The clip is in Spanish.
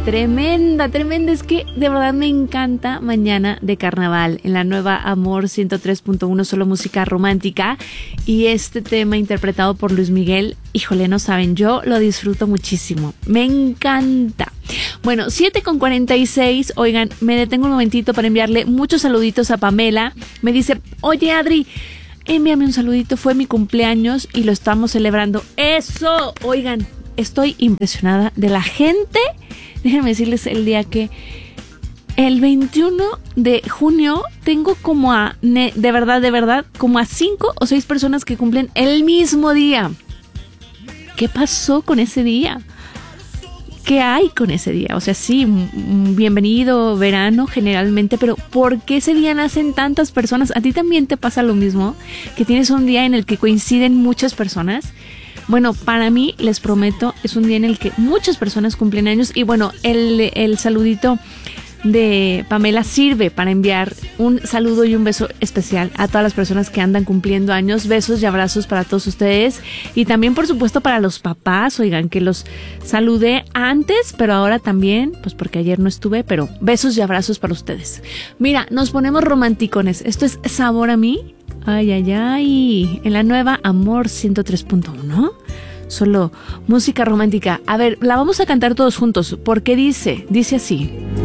tremenda, tremenda. Es que de verdad me encanta Mañana de Carnaval en la nueva Amor 103.1, solo música romántica. Y este tema interpretado por Luis Miguel, híjole, no saben, yo lo disfruto muchísimo. Me encanta. Bueno, 7:46. Oigan, me detengo un momentito para enviarle muchos saluditos a Pamela. Me dice, oye Adri, envíame un saludito, fue mi cumpleaños y lo estamos celebrando. ¡Eso! Oigan, estoy impresionada de la gente. Déjenme decirles el día que el 21 de junio tengo como de verdad, como a 5 o 6 personas que cumplen el mismo día. ¿Qué pasó con ese día? ¿Qué hay con ese día? O sea, sí, bienvenido verano generalmente, pero ¿por qué ese día nacen tantas personas? ¿A ti también te pasa lo mismo? ¿Que tienes un día en el que coinciden muchas personas? Bueno, para mí, les prometo, es un día en el que muchas personas cumplen años. Y bueno, el saludito de Pamela sirve para enviar un saludo y un beso especial a todas las personas que andan cumpliendo años. Besos y abrazos para todos ustedes. Y también, por supuesto, para los papás. Oigan, que los saludé antes, pero ahora también, pues porque ayer no estuve, pero besos y abrazos para ustedes. Mira, nos ponemos romanticones. Esto es Sabor a mí. Ay, ay, ay. En la nueva Amor 103.1. Solo música romántica. A ver, la vamos a cantar todos juntos. Porque dice así.